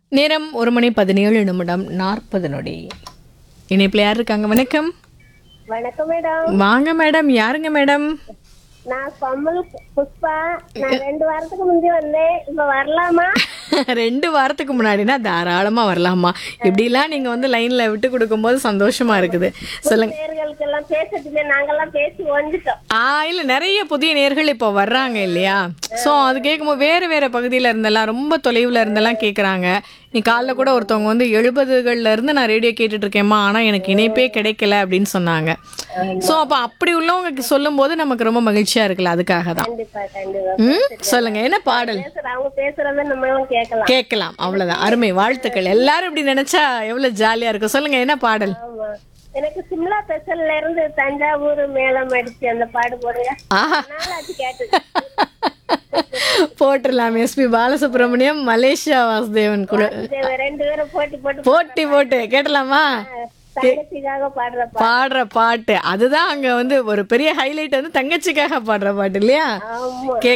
நேரம் 1:17 இணைப்பில் யார் இருக்காங்க? வணக்கம். வணக்கம் மேடம். வாங்க மேடம். யாருங்க மேடம்? நான் கமல் புஷ்பா. நான் 2 வாரத்துக்கு முந்தி வந்தேன். இப்ப வரலாமா? 2 வாரத்துக்கு முன்னாடினா தாராளமா வரலாமா. இப்படிலாம் நீங்க வந்து லைன்ல விட்டு கொடுக்கும்போது சந்தோஷமா இருக்குது. சொல்லுங்க. நேர்களுக்கு எல்லாம் பேசட்டுமே, நாங்கெல்லாம் பேசி வந்துட்டோம். இல்ல நிறைய புதிய நேர்கள் இப்போ வர்றாங்க இல்லையா? ஸோ அது கேட்கும்போது வேற வேற பகுதியில இருந்தெல்லாம் ரொம்ப தொலைவில் இருந்தெல்லாம் கேட்குறாங்க. நீ காலைல கூட ஒருத்தவங்க வந்து 70கள்ல இருந்து நான் ரேடியோ கேட்டுட்டு இருக்கேம்மா, ஆனால் எனக்கு இணைப்பே கிடைக்கல அப்படின்னு சொன்னாங்க. ஸோ அப்போ அப்படி உள்ளவங்க சொல்லும்போது நமக்கு ரொம்ப மகிழ்ச்சியா இருக்குல்ல, அதுக்காக தான். கண்டிப்பா கண்டிப்பா. சொல்லுங்க, என்ன பாடல்? அவங்க பேசுறத நம்மளும் கேட்கலாம். கேட்கலாம், அவ்வளவுதான். அருமை, வாழ்த்துக்கள். எல்லாரும் இப்படி நினைச்சா எவ்வளவு ஜாலியா இருக்கும். சொல்லுங்க, என்ன பாடல்? ஆமா, எனக்கு சிம்லா ஸ்பெஷல்ல இருந்து தஞ்சாவூர் மேளம் அடிச்சு அந்த பாடு போடுங்க. ஆஹா, நாளாச்சு கேட்டு. போட்டுடலாம். எஸ்பி பாலசுப்ரமணியம், மலேசியா வாசுதேவன் கூட 2 பேரும் போட்டி போட்டு போட்டி போட்டு கேட்டலாமா? தங்கச்சிக்காக பாடுற பாடுற பாட்டு அதுதான் அங்க வந்து ஒரு பெரிய ஹைலைட், வந்து தங்கச்சிக்காக பாடுற பாட்டு இல்லையா? ஆமா.